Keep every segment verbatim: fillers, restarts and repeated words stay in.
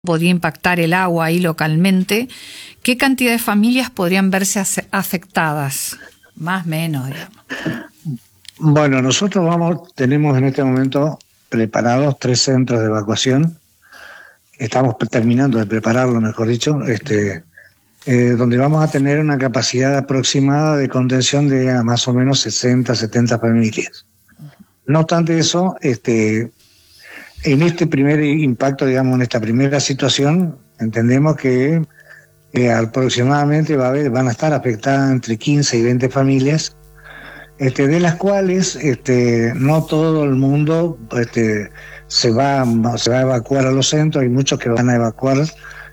podría impactar el agua ahí localmente, ¿qué cantidad de familias podrían verse afectadas? Más o menos, digamos. Bueno, nosotros vamos, tenemos en este momento preparados tres centros de evacuación. Estamos terminando de prepararlo, mejor dicho, este, eh, donde vamos a tener una capacidad aproximada de contención de a más o menos sesenta, setenta familias. No obstante eso, este, en este primer impacto, digamos, en esta primera situación, entendemos que eh, aproximadamente va a haber, van a estar afectadas entre quince y veinte familias, este, de las cuales este, no todo el mundo este, se, va, se va a evacuar a los centros. Hay muchos que van a evacuar,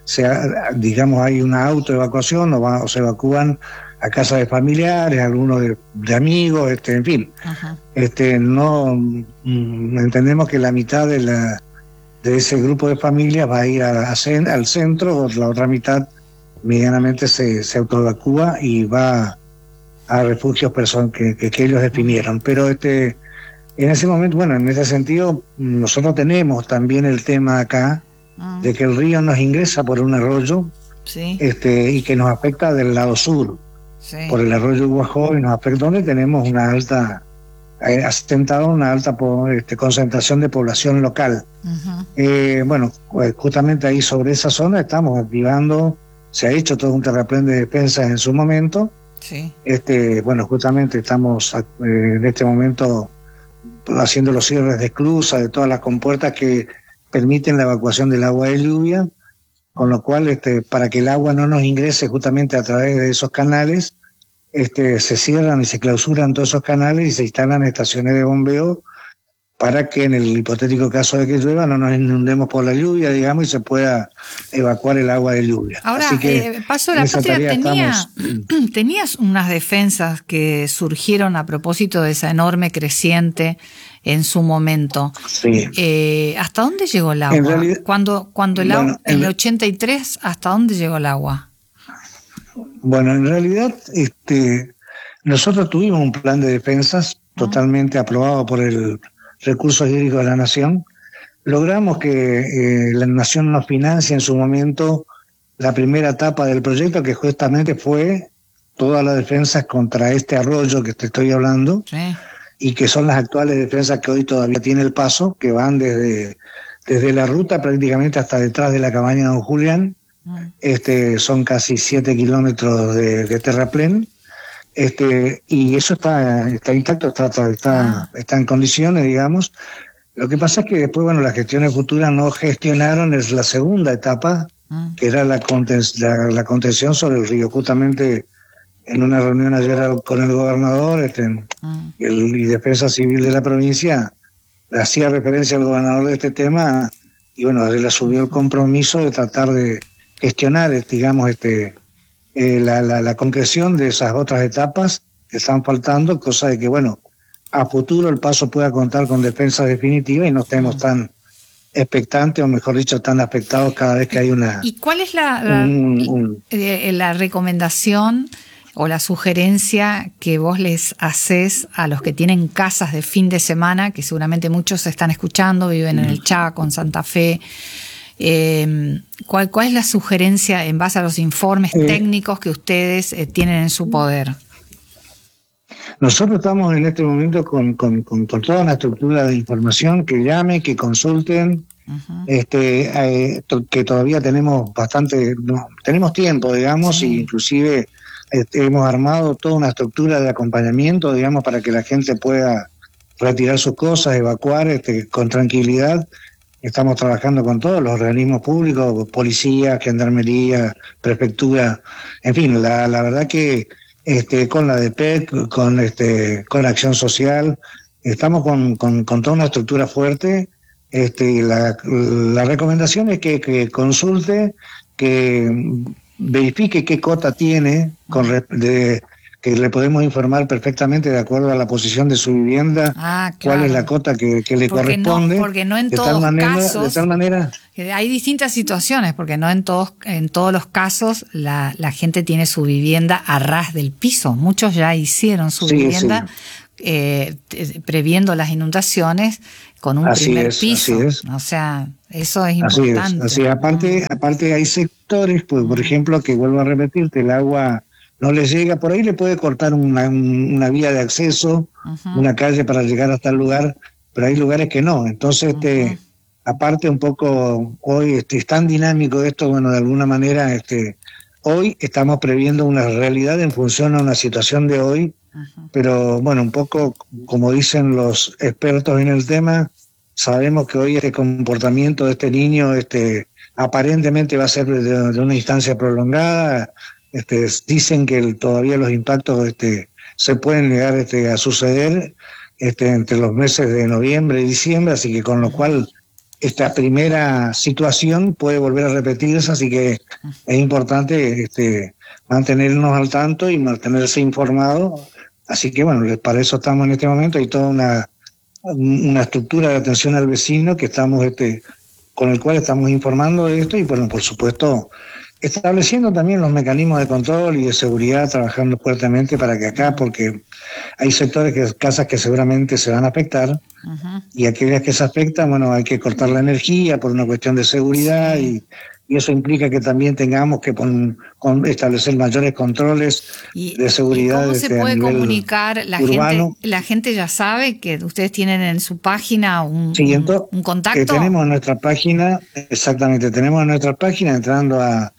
sea, digamos, hay una autoevacuación o, va, o se evacúan a casa de familiares, algunos de, de amigos, este, en fin. Ajá. Este, no mm, entendemos que la mitad de, la, de ese grupo de familias va a ir a, a, al centro, la otra mitad medianamente se, se autoevacúa y va a refugios person que, que, que ellos definieron. Pero este, en ese momento, bueno, en ese sentido, nosotros tenemos también el tema acá uh-huh. de que el río nos ingresa por un arroyo sí. este, y que nos afecta del lado sur, sí. por el arroyo Guajó, y nos afecta donde tenemos una alta, eh, asentado una alta este, concentración de población local. Uh-huh. eh, bueno, justamente ahí sobre esa zona estamos activando, se ha hecho todo un terraplén de defensas en su momento. Sí. Este, bueno, justamente estamos eh, en este momento haciendo los cierres de esclusas de todas las compuertas que permiten la evacuación del agua de lluvia, con lo cual este, para que el agua no nos ingrese justamente a través de esos canales, este, se cierran y se clausuran todos esos canales y se instalan estaciones de bombeo para que en el hipotético caso de que llueva no nos inundemos por la lluvia, digamos, y se pueda evacuar el agua de lluvia. Ahora, Así que eh, Paso de la Patria tenía, estamos... tenías unas defensas que surgieron a propósito de esa enorme creciente en su momento. Sí. Eh, ¿Hasta dónde llegó el agua? Realidad, cuando cuando el, bueno, agua, en el ochenta y tres, ¿hasta dónde llegó el agua? Bueno, en realidad, este, nosotros tuvimos un plan de defensas ¿Ah? totalmente aprobado por el Recursos Hídricos de la Nación. Logramos que eh, la Nación nos financie en su momento la primera etapa del proyecto, que justamente fue todas las defensas contra este arroyo que te estoy hablando, sí. y que son las actuales defensas que hoy todavía tiene el paso, que van desde, desde la ruta prácticamente hasta detrás de la cabaña de Don Julián. Mm. Este, son casi siete kilómetros de, de terraplén. Este, y eso está, está intacto, está, está, ah. está en condiciones, digamos. Lo que pasa es que después, bueno, las gestiones futuras no gestionaron es la segunda etapa, ah. que era la, conten la, la contención sobre el río. Justamente en una reunión ayer con el gobernador este, ah. y, el, y Defensa Civil de la provincia, hacía referencia al gobernador de este tema, y bueno, él asumió el compromiso de tratar de gestionar, digamos, este... Eh, la, la, la concreción de esas otras etapas que están faltando, cosa de que, bueno, a futuro el paso pueda contar con defensa definitiva y no estemos tan expectantes, o mejor dicho, tan afectados cada vez que hay una... ¿Y cuál es la, la, un, un, eh, la recomendación o la sugerencia que vos les hacés a los que tienen casas de fin de semana, que seguramente muchos se están escuchando, viven en el Chaco, en Santa Fe? Eh, ¿cuál, ¿Cuál es la sugerencia en base a los informes eh, técnicos que ustedes eh, tienen en su poder? Nosotros estamos en este momento con, con, con, con toda una estructura de información, que llamen, que consulten, uh-huh. este, eh, to, que todavía tenemos bastante, no, tenemos tiempo, digamos, sí. e inclusive este, hemos armado toda una estructura de acompañamiento, digamos, para que la gente pueda retirar sus cosas, evacuar este, con tranquilidad. Estamos trabajando con todos los organismos públicos, policía, gendarmería, prefectura, en fin, la, la verdad que este, con la D P E C, con este, con la Acción Social, estamos con, con, con toda una estructura fuerte. Este, la, la recomendación es que, que consulte, que verifique qué cota tiene, con de, que le podemos informar perfectamente de acuerdo a la posición de su vivienda, ah, claro. cuál es la cota que, que le porque corresponde. No, porque no en todos tal manera, casos, de tal manera, hay distintas situaciones, porque no en todos en todos los casos la, la gente tiene su vivienda a ras del piso. Muchos ya hicieron su sí, vivienda sí. eh, previendo las inundaciones con un así primer es, piso. Así es. O sea, eso es así importante. Es, así es. Aparte, aparte hay sectores, pues, por ejemplo, que vuelvo a repetirte, el agua no les llega, por ahí le puede cortar una, una vía de acceso, uh-huh. una calle para llegar hasta el lugar, pero hay lugares que no. Entonces, uh-huh. este, aparte un poco, hoy este, es tan dinámico esto, bueno, de alguna manera, este, hoy estamos previendo una realidad en función a una situación de hoy, uh-huh. pero bueno, un poco como dicen los expertos en el tema, sabemos que hoy este comportamiento de este niño este, aparentemente va a ser de, de una instancia prolongada. Este, dicen que el, todavía los impactos este, se pueden llegar este, a suceder este, entre los meses de noviembre y diciembre, así que con lo cual esta primera situación puede volver a repetirse, así que es importante este, mantenernos al tanto y mantenerse informado. Así que bueno, para eso estamos en este momento. Hay toda una, una estructura de atención al vecino que estamos este, con el cual estamos informando de esto y bueno, por supuesto estableciendo también los mecanismos de control y de seguridad, trabajando fuertemente para que acá, porque hay sectores, que casas que seguramente se van a afectar, uh-huh. y aquellas que se afectan, bueno, hay que cortar la energía por una cuestión de seguridad, sí. y, y eso implica que también tengamos que pon, con, establecer mayores controles y, de seguridad. ¿Y cómo se puede comunicar? La urbano. gente, la gente ya sabe que ustedes tienen en su página un, sí, entonces, un, un contacto. Que tenemos en nuestra página, exactamente, tenemos en nuestra página, entrando a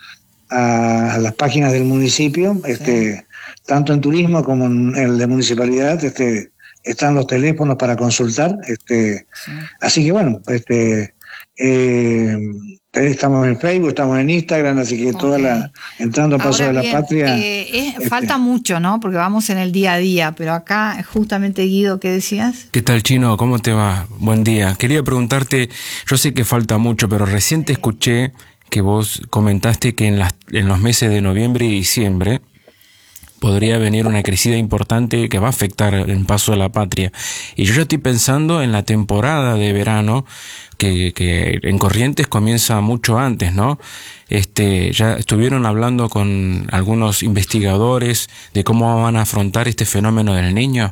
a las páginas del municipio, este, sí. tanto en turismo como en el de municipalidad, este, están los teléfonos para consultar, este, sí. así que bueno, este, eh, estamos en Facebook, estamos en Instagram, así que okay. toda la, entrando a Paso Ahora de bien, la Patria. Eh, es, este, falta mucho, ¿no? Porque vamos en el día a día, pero acá, justamente, Guido, ¿qué decías? ¿Qué tal, Chino? ¿Cómo te va? Buen día. Quería preguntarte, yo sé que falta mucho, pero recién te escuché que vos comentaste que en, las, en los meses de noviembre y diciembre podría venir una crecida importante que va a afectar el Paso de la Patria. Y yo ya estoy pensando en la temporada de verano, que, que en Corrientes comienza mucho antes, ¿no? Este, ya estuvieron hablando con algunos investigadores de cómo van a afrontar este fenómeno del Niño.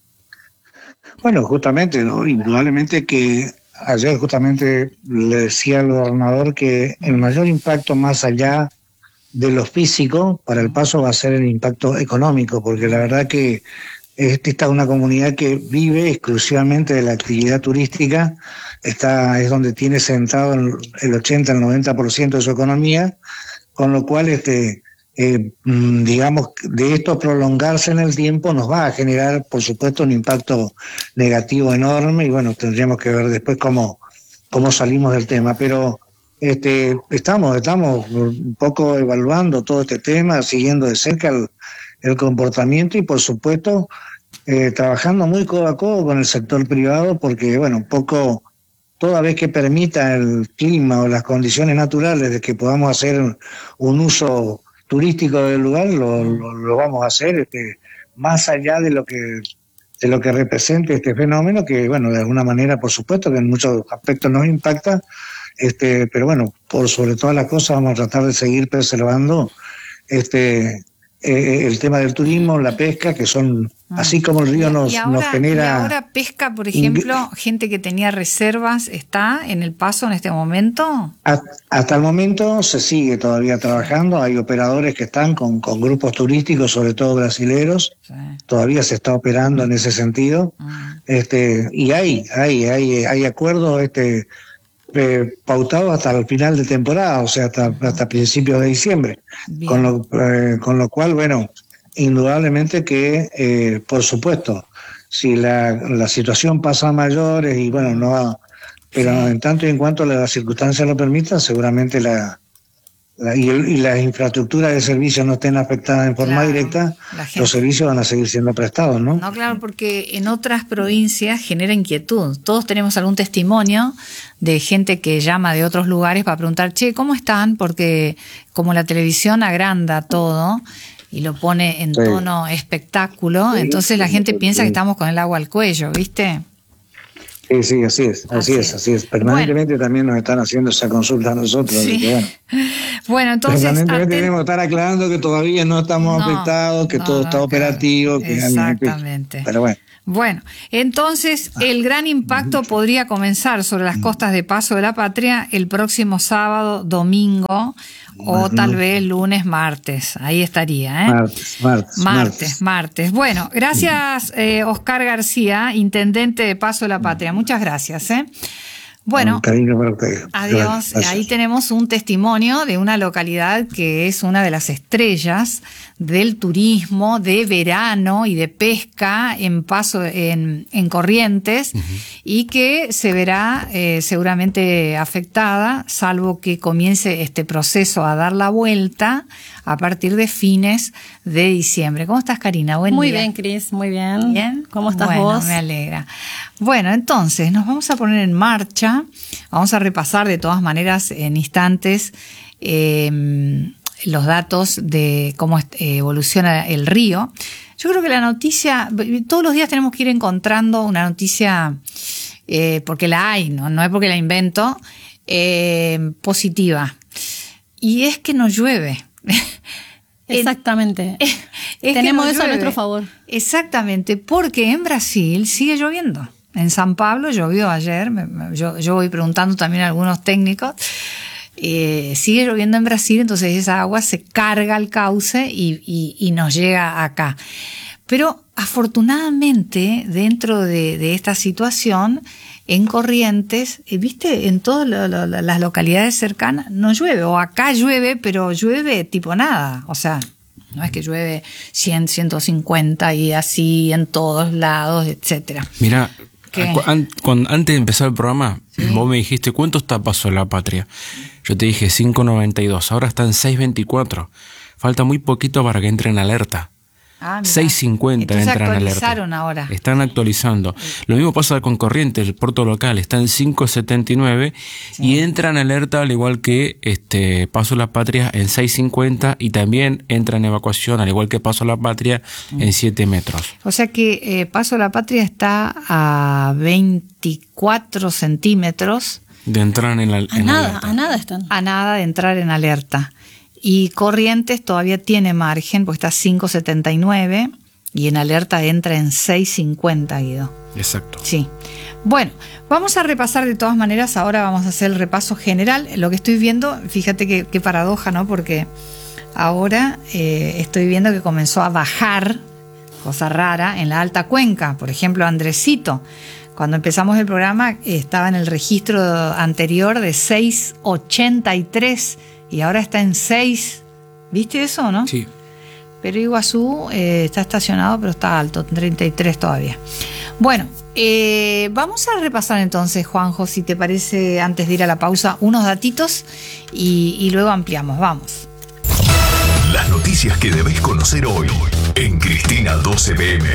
Bueno, justamente, ¿no? Indudablemente que ayer justamente le decía al gobernador que el mayor impacto más allá de lo físico para el Paso va a ser el impacto económico, porque la verdad que esta es una comunidad que vive exclusivamente de la actividad turística, está, es donde tiene sentado el ochenta, el noventa por ciento de su economía, con lo cual este eh, digamos, de esto prolongarse en el tiempo nos va a generar, por supuesto, un impacto negativo enorme y bueno, tendríamos que ver después cómo, cómo salimos del tema, pero este estamos, estamos un poco evaluando todo este tema, siguiendo de cerca el, el comportamiento y por supuesto eh, trabajando muy codo a codo con el sector privado porque, bueno, un poco toda vez que permita el clima o las condiciones naturales de que podamos hacer un, un uso turístico del lugar, lo, lo, lo vamos a hacer, este, más allá de lo que de lo que represente este fenómeno, que bueno, de alguna manera, por supuesto, que en muchos aspectos nos impacta, este, pero bueno, por sobre todas las cosas vamos a tratar de seguir preservando este eh, el tema del turismo, la pesca, que son, ah. así como el río nos, y ahora, nos genera... Y ahora pesca, por ejemplo, ing- gente que tenía reservas, ¿está en el Paso en este momento? Hasta el momento se sigue todavía trabajando, hay operadores que están con, con grupos turísticos, sobre todo brasileros, sí. Todavía se está operando en ese sentido, ah. este y hay, hay, hay, hay acuerdos este Eh, pautado hasta el final de temporada, o sea, hasta, hasta principios de diciembre. Con lo, eh, con lo cual, bueno, indudablemente que, eh, por supuesto, si la, la situación pasa a mayores y bueno, no va, pero sí. En tanto y en cuanto las circunstancias lo permitan, seguramente la, la y, el, y las infraestructuras de servicios no estén afectadas en forma claro, directa, los servicios van a seguir siendo prestados, ¿no? No, claro, porque en otras provincias genera inquietud. Todos tenemos algún testimonio de gente que llama de otros lugares para preguntar, che, ¿cómo están? Porque como la televisión agranda todo y lo pone en sí. tono espectáculo, sí, entonces la gente sí, piensa sí. que estamos con el agua al cuello, ¿viste? Sí, sí, así es, así, así es, así es. Permanentemente bueno. También nos están haciendo esa consulta a nosotros. Sí. Que, bueno. bueno, entonces... Permanentemente aten... tenemos que estar aclarando que todavía no estamos no, afectados, que no, todo no, está claro. operativo. Que exactamente. Pero bueno. Bueno, entonces el gran impacto podría comenzar sobre las costas de Paso de la Patria el próximo sábado, domingo o tal vez lunes, martes. Ahí estaría, ¿eh? Martes, martes. Martes, martes. Bueno, gracias eh, Oscar García, intendente de Paso de la Patria. Muchas gracias, ¿eh? Bueno, cariño para ustedes. Adiós. Gracias. Ahí tenemos un testimonio de una localidad que es una de las estrellas del turismo de verano y de pesca en Paso en, en Corrientes, uh-huh. y que se verá eh, seguramente afectada, salvo que comience este proceso a dar la vuelta a partir de fines de diciembre. ¿Cómo estás, Karina? Buen muy día. bien, Cris, muy bien. ¿Bien? ¿Cómo estás bueno, vos? Me alegra. Bueno, entonces nos vamos a poner en marcha. Vamos a repasar de todas maneras en instantes eh, los datos de cómo evoluciona el río. Yo creo que la noticia, todos los días tenemos que ir encontrando una noticia, eh, porque la hay, ¿no? No es porque la invento, eh, positiva. Y es que no llueve. Exactamente. Es, es Tenemos no eso llueve. a nuestro favor. Exactamente, porque en Brasil sigue lloviendo. En San Pablo llovió ayer, yo, yo voy preguntando también a algunos técnicos, eh, sigue lloviendo en Brasil, entonces esa agua se carga al cauce y, y, y nos llega acá. Pero afortunadamente dentro de, de esta situación, en Corrientes, viste, en todas lo, lo, las localidades cercanas no llueve, o acá llueve, pero llueve tipo nada, o sea, no es que llueve cien, ciento cincuenta y así en todos lados, etcétera. Mira, an, cuando, antes de empezar el programa, ¿sí? Vos me dijiste, ¿cuánto está Paso de la Patria? Yo te dije cinco noventa y dos, ahora está en seis veinticuatro. Falta muy poquito para que entre en alerta. Ah, seis cincuenta entran en alerta. Ahora. Están actualizando. Lo mismo pasa con Corrientes, el puerto local está en cinco setenta y nueve, sí. Y entra en alerta al igual que este Paso de la Patria en seis cincuenta y también entra en evacuación al igual que Paso de la Patria mm. en siete metros. O sea que eh, Paso de la Patria está a veinticuatro centímetros de entrar en la a nada, alerta. A nada están. A nada de entrar en alerta. Y Corrientes todavía tiene margen, pues está a cinco setenta y nueve y en alerta entra en seis cincuenta, Guido. Exacto. Sí. Bueno, vamos a repasar de todas maneras, ahora vamos a hacer el repaso general. Lo que estoy viendo, fíjate qué, qué paradoja, ¿no? Porque ahora eh, estoy viendo que comenzó a bajar, cosa rara, en la alta cuenca. Por ejemplo, Andresito. Cuando empezamos el programa eh, estaba en el registro anterior de seis ochenta y tres y ahora está en seis. ¿Viste eso, no? Sí. Pero Iguazú eh, está estacionado, pero está alto, treinta y tres todavía. Bueno, eh, vamos a repasar entonces, Juanjo, si te parece, antes de ir a la pausa, unos datitos y, y luego ampliamos. Vamos. Las noticias que debés conocer hoy en Cristina doce P M.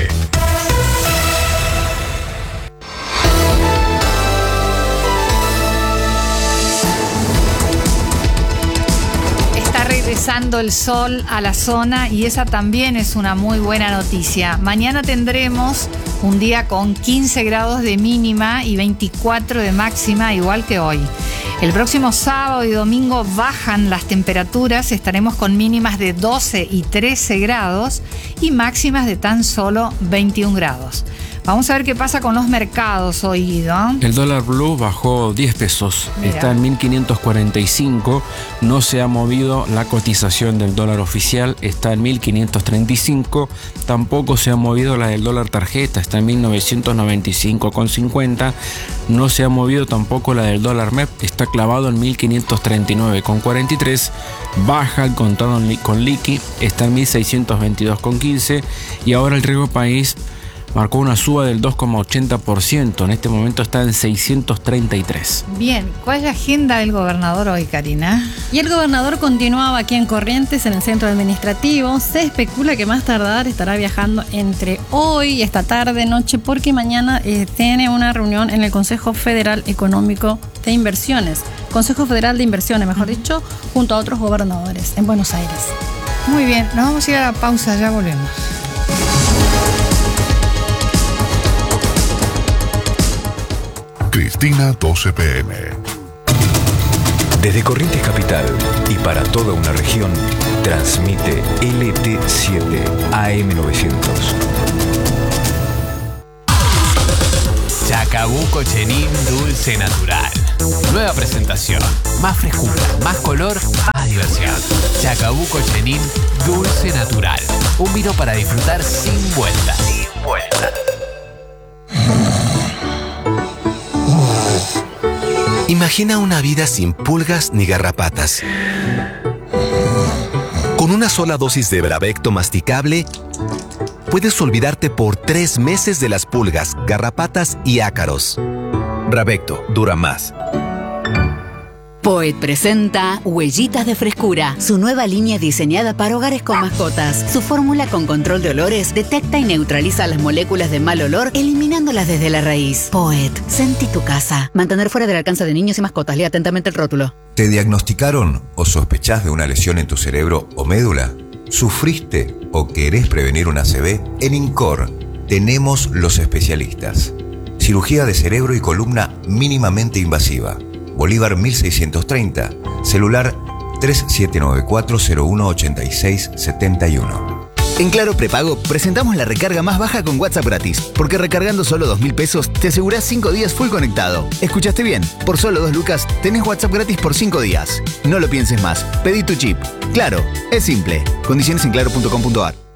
Regresando el sol a la zona y esa también es una muy buena noticia. Mañana tendremos un día con quince grados de mínima y veinticuatro de máxima, igual que hoy. El próximo sábado y domingo bajan las temperaturas, estaremos con mínimas de doce y trece grados y máximas de tan solo veintiún grados. Vamos a ver qué pasa con los mercados hoy, Guido. El dólar blue bajó diez pesos, Mira. Está en mil quinientos cuarenta y cinco, no se ha movido la cotización del dólar oficial, está en mil quinientos treinta y cinco, tampoco se ha movido la del dólar tarjeta, está en mil novecientos noventa y cinco con cincuenta, no se ha movido tampoco la del dólar M E P, está clavado en mil quinientos treinta y nueve con cuarenta y tres, baja el contado con liqui, está en mil seiscientos veintidós con quince y ahora el riesgo país marcó una suba del dos coma ochenta por ciento, en este momento está en seiscientos treinta y tres. Bien, ¿cuál es la agenda del gobernador hoy, Karina? Y el gobernador continuaba aquí en Corrientes, en el centro administrativo. Se especula que más tardar estará viajando entre hoy y esta tarde, noche, porque mañana eh, tiene una reunión en el Consejo Federal Económico de Inversiones. Consejo Federal de Inversiones, mejor dicho, junto a otros gobernadores en Buenos Aires. Muy bien, nos vamos a ir a la pausa, ya volvemos. Cristina doce P M. Desde Corrientes Capital y para toda una región, transmite L T siete A M novecientos. Chacabuco Chenin Dulce Natural. Nueva presentación. Más frescura, más color, más diversión. Chacabuco Chenin Dulce Natural. Un vino para disfrutar sin vueltas. Sin vueltas. Imagina una vida sin pulgas ni garrapatas. Con una sola dosis de Bravecto masticable, puedes olvidarte por tres meses de las pulgas, garrapatas y ácaros. Bravecto dura más. Poet presenta Huellitas de Frescura, su nueva línea diseñada para hogares con mascotas. Su fórmula con control de olores detecta y neutraliza las moléculas de mal olor, eliminándolas desde la raíz. Poet, sentí tu casa. Mantener fuera del alcance de niños y mascotas. Lea atentamente el rótulo. ¿Te diagnosticaron o sospechás de una lesión en tu cerebro o médula? ¿Sufriste o querés prevenir una A C V? En INCOR tenemos los especialistas. Cirugía de cerebro y columna mínimamente invasiva. Bolívar mil seiscientos treinta, celular tres siete nueve cuatro cero uno ocho seis siete uno. En Claro Prepago presentamos la recarga más baja con WhatsApp gratis, porque recargando solo dos mil pesos te asegurás cinco días full conectado. ¿Escuchaste bien? Por solo dos lucas tenés WhatsApp gratis por cinco días. No lo pienses más, pedí tu chip. Claro, es simple. Condiciones en claro punto com punto a r.